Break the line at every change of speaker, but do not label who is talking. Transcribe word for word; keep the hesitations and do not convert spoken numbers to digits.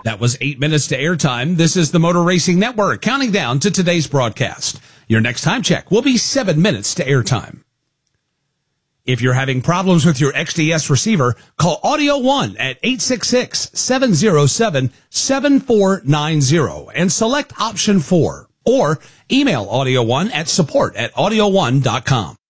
That was eight minutes to airtime. This is the Motor Racing Network, counting down to today's broadcast. Your next time check will be seven minutes to airtime. If you're having problems with your X D S receiver, call Audio One at eight six six, seven zero seven, seven four nine zero and select option four. Or email Audio One at support at audio one dot com.